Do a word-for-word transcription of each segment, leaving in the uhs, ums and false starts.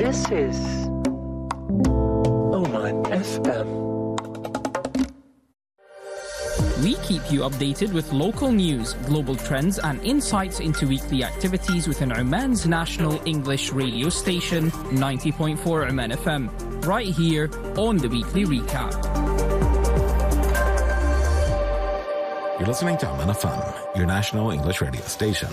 This is Oman F M. We keep you updated with local news, global trends and insights into weekly activities within Oman's national English radio station, ninety point four Oman F M, right here on the Weekly Recap. You're listening to Oman F M, your national English radio station.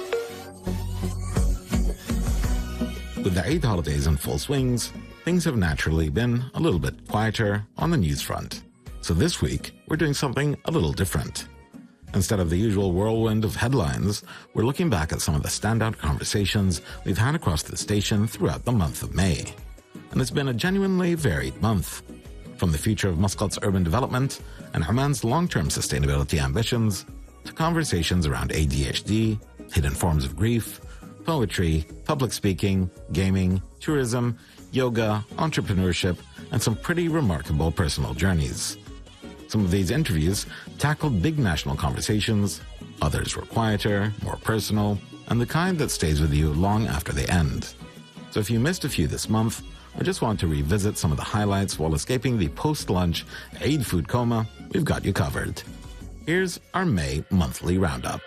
With the Eid holidays in full swings, things have naturally been a little bit quieter on the news front. So this week, we're doing something a little different. Instead of the usual whirlwind of headlines, we're looking back at some of the standout conversations we've had across the station throughout the month of May. And it's been a genuinely varied month. From the future of Muscat's urban development and Oman's long-term sustainability ambitions, to conversations around A D H D, hidden forms of grief, poetry, public speaking, gaming, tourism, yoga, entrepreneurship, and some pretty remarkable personal journeys. Some of these interviews tackled big national conversations, others were quieter, more personal, and the kind that stays with you long after they end. So if you missed a few this month, or just want to revisit some of the highlights while escaping the post-lunch Eid food coma, we've got you covered. Here's our May monthly roundup.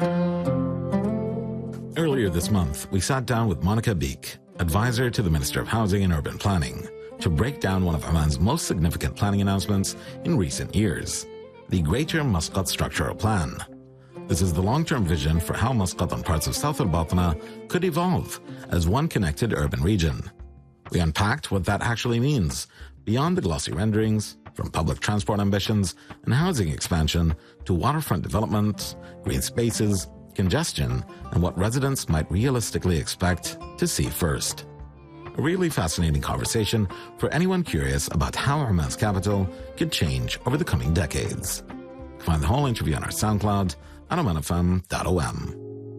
Earlier this month, we sat down with Monica Beek, advisor to the Minister of Housing and Urban Planning, to break down one of Oman's most significant planning announcements in recent years, the Greater Muscat Structural Plan. This is the long-term vision for how Muscat and parts of South Al-Batna could evolve as one connected urban region. We unpacked what that actually means, beyond the glossy renderings, from public transport ambitions and housing expansion to waterfront development, green spaces, congestion, and what residents might realistically expect to see first. A really fascinating conversation for anyone curious about how Oman's capital could change over the coming decades. Find the whole interview on our SoundCloud at oman f m dot o m.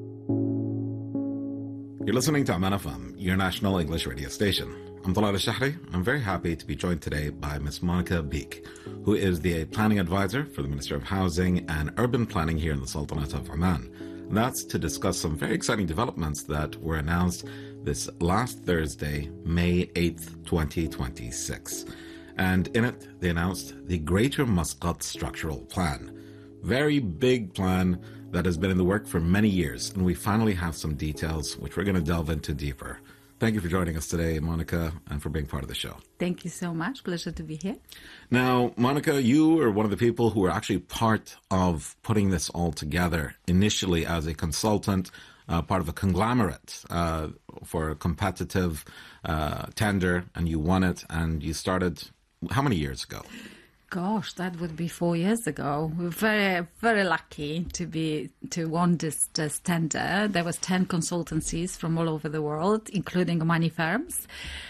You're listening to Oman F M, your national English radio station. I'm Talal Al-Shahri. I'm very happy to be joined today by Miss Monica Beek, who is the planning advisor for the Minister of Housing and Urban Planning here in the Sultanate of Oman. And that's to discuss some very exciting developments that were announced this last Thursday, May eighth, twenty twenty-six. And in it, they announced the Greater Muscat Structural Plan. Very big plan that has been in the work for many years, and we finally have some details, which we're going to delve into deeper. Thank you for joining us today, Monica, and for being part of the show. Thank you so much. Pleasure to be here. Now, Monica, you are one of the people who were actually part of putting this all together, initially as a consultant, uh, part of a conglomerate uh, for a competitive uh, tender, and you won it, and you started how many years ago? Gosh, that would be four years ago. We were very, very lucky to be to won this, this tender. There was ten consultancies from all over the world, including money firms.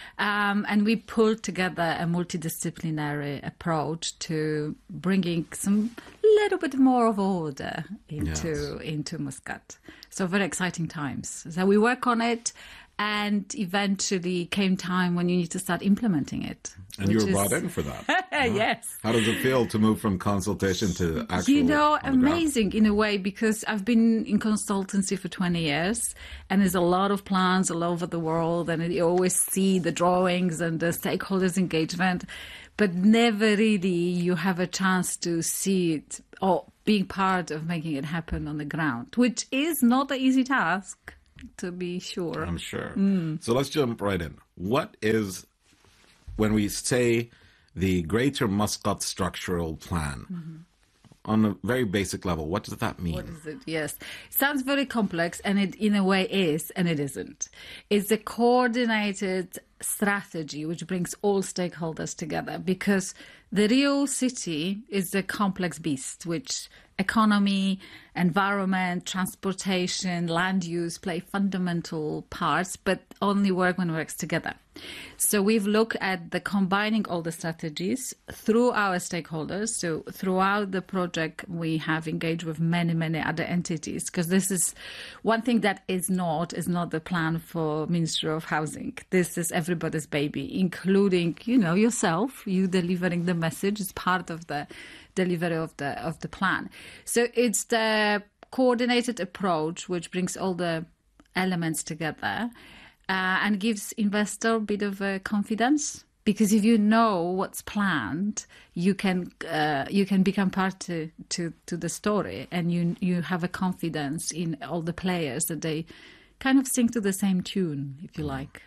Um, and we pulled together a multidisciplinary approach to bringing some little bit more of order into, yes. into Muscat. So very exciting times. So we work on it. And eventually came time when you need to start implementing it. And you were is... brought in for that. Yes. How does it feel to move from consultation to actual? You know, amazing in a way, because I've been in consultancy for twenty years and there's a lot of plans all over the world and you always see the drawings and the stakeholders' engagement, but never really you have a chance to see it or being part of making it happen on the ground, which is not an easy task. To be sure. I'm sure. Mm. So let's jump right in. What is, when we say the Greater Muscat Structural Plan, mm-hmm. on a very basic level, what does that mean? What is it? Yes. It sounds very complex, and it in a way is, and it isn't. It's a coordinated strategy which brings all stakeholders together, because the real city is a complex beast, which economy, environment, transportation, land use play fundamental parts, but only work when it works together. So we've looked at the combining all the strategies through our stakeholders. So throughout the project, we have engaged with many, many other entities, because this is one thing that is not, is not the plan for Ministry of Housing. This is everybody's baby, including, you know, yourself. You delivering the message is part of the delivery of the of the plan. So it's the coordinated approach which brings all the elements together. uh, and gives investor a bit of uh, confidence. Because if you know what's planned, you can uh, you can become part to, to, to the story, and you you have a confidence in all the players that they kind of sing to the same tune, if you like.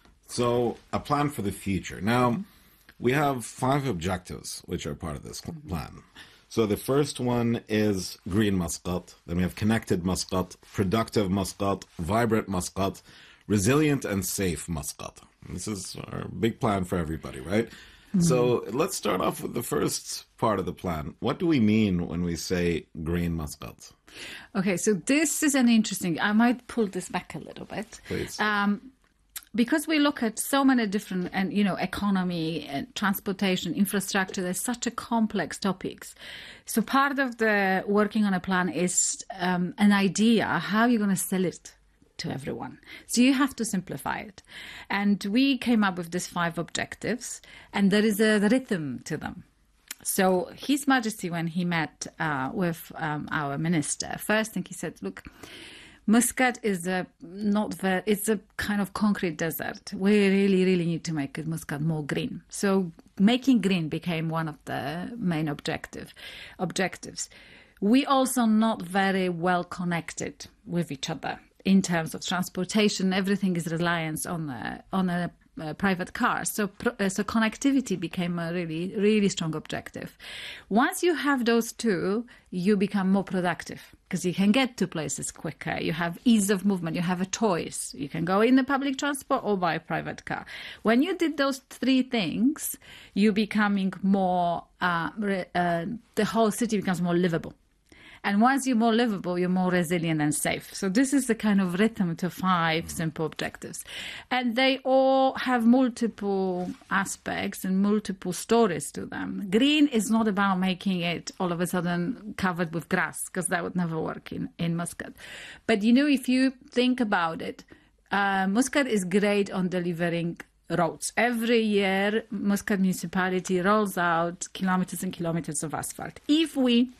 So, a plan for the future. Now, we have five objectives which are part of this plan. So the first one is green Muscat. Then we have connected Muscat, productive Muscat, vibrant Muscat, resilient and safe Muscat. This is our big plan for everybody, right? Mm-hmm. So let's start off with the first part of the plan. What do we mean when we say green Muscat? Okay, so this is an interesting... I might pull this back a little bit. Please. Um, because we look at so many different, and you know, economy and transportation, infrastructure, there's such a complex topics. So part of the working on a plan is um, an idea how you're going to sell it to everyone. So you have to simplify it. And we came up with these five objectives, and there is a rhythm to them. So His Majesty, when he met uh, with um, our minister, first thing he said, look, Muscat is a not very, it's a kind of concrete desert. We really, really need to make Muscat more green. So making green became one of the main objective objectives. We also not very well connected with each other in terms of transportation. Everything is reliance on a, on a, a private car. So, so connectivity became a really, really strong objective. Once you have those two, you become more productive because you can get to places quicker. You have ease of movement. You have a choice. You can go in the public transport or buy a private car. When you did those three things, you becoming more, uh, uh, the whole city becomes more livable. And once you're more livable, you're more resilient and safe. So this is the kind of rhythm to five simple objectives. And they all have multiple aspects and multiple stories to them. Green is not about making it all of a sudden covered with grass, because that would never work in, in Muscat. But, you know, if you think about it, uh, Muscat is great on delivering roads. Every year, Muscat municipality rolls out kilometers and kilometers of asphalt. If we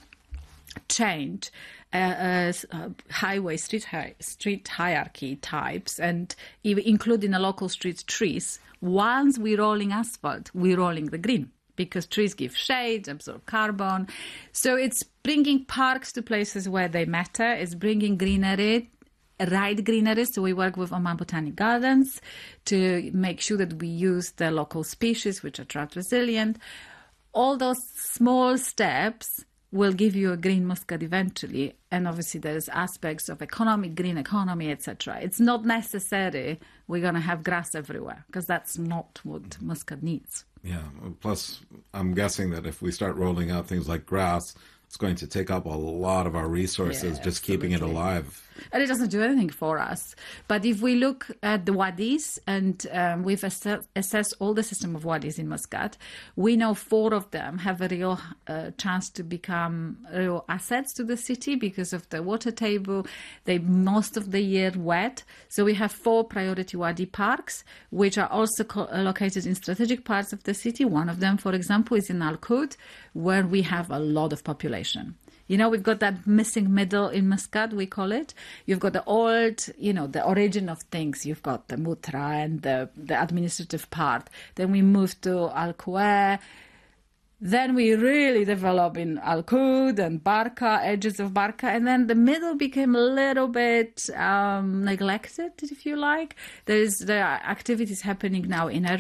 change uh, uh, highway street hi- street hierarchy types and even including the local street trees, once we're rolling asphalt, we're rolling the green, because trees give shade, absorb carbon. So it's bringing parks to places where they matter. It's bringing greenery, right greenery. So we work with Oman Botanic Gardens to make sure that we use the local species, which are drought resilient. All those small steps will give you a green Muscat eventually. And obviously there's aspects of economic, green economy, et cetera. It's not necessary we're going to have grass everywhere, because that's not what Muscat needs. Yeah, plus I'm guessing that if we start rolling out things like grass, it's going to take up a lot of our resources, Yeah, just absolutely. keeping it alive. And it doesn't do anything for us. But if we look at the wadis, and um, we've ass- assessed all the system of wadis in Muscat, we know four of them have a real uh, chance to become real assets to the city because of the water table. They most of the year wet. So we have four priority wadi parks, which are also co- located in strategic parts of the city. One of them, for example, is in Al Qud, where we have a lot of population. You know, we've got that missing middle in Muscat, we call it. You've got the old, you know, the origin of things. You've got the Mutra and the, the administrative part. Then we moved to Al Quer. Then we really develop in Al Qud and Barka, edges of Barka. And then the middle became a little bit um, neglected, if you like. There's there are activities happening now in